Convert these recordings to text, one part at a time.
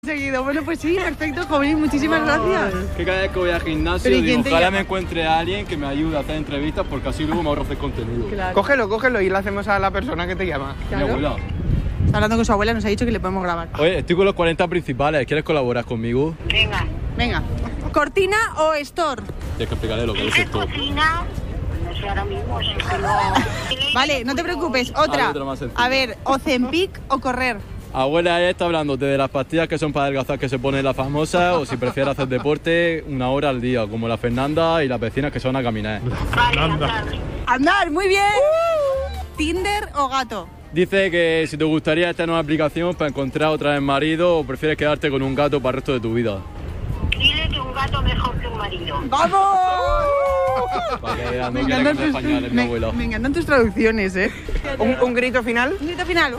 Seguido. Bueno, pues sí, perfecto, Jovín, muchísimas gracias. Que cada vez que voy al gimnasio digo, ojalá me encuentre a alguien que me ayude a hacer entrevistas porque así luego me ahorro hacer contenido. Claro. Cógelo y le hacemos a la persona que te llama. Claro. Mi abuela. Está hablando con su abuela, nos ha dicho que le podemos grabar. Oye, estoy con los 40 principales, ¿quieres colaborar conmigo? Venga. ¿Cortina o store? Tienes que explicarle lo que es esto. Cocina, no sé ahora mismo, sí que no. Vale, no te preocupes, otra. otra más sencilla. A ver, Ozempic o correr. Abuela, ella está hablando de las pastillas que son para adelgazar que se pone la famosa o si prefiere hacer deporte 1 hora al día, como la Fernanda y las vecinas que son a caminar. Andar, muy bien. ¿Tinder o gato? Dice que si te gustaría esta nueva aplicación para encontrar otra vez marido o prefieres quedarte con un gato para el resto de tu vida. Dile que un gato mejor que un marido. ¡Vamos! Para que no quiera cambiar pañales, mi abuela. Me encantan tus traducciones, ¿eh? ¿Un grito final? Un grito final.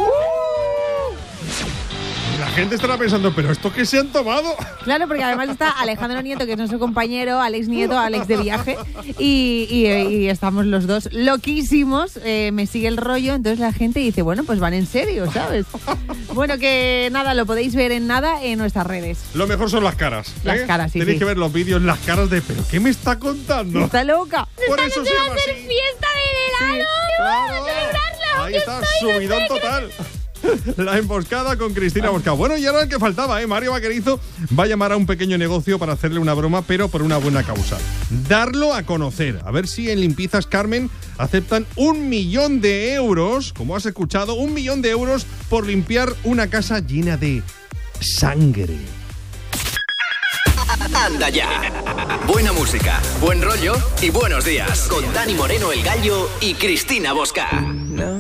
La gente estará pensando, ¿pero esto qué se han tomado? Claro, porque además está Alejandro Nieto, que es nuestro compañero, Alex Nieto, Alex de viaje, y estamos los dos loquísimos, me sigue el rollo, entonces la gente dice, bueno, pues van en serio, ¿sabes? Bueno, que nada, lo podéis ver en nuestras redes. Lo mejor son las caras. Las caras, sí. Tenéis que ver los vídeos, las caras de, ¿pero qué me está contando? Está loca. Por eso se llama así. ¡Fiesta del helado! Claro. ¡Celebrarla! Ahí está, subidón total. La emboscada con Cristina Bosca. Bueno, y ahora el que faltaba, Mario Vaquerizo va a llamar a un pequeño negocio para hacerle una broma, pero por una buena causa. Darlo a conocer. A ver si en Limpiezas Carmen aceptan 1 millón de euros, como has escuchado, 1 millón de euros por limpiar una casa llena de sangre. Anda ya. Buena música, buen rollo y buenos días. Con Dani Moreno, el Gallo, y Cristina Bosca.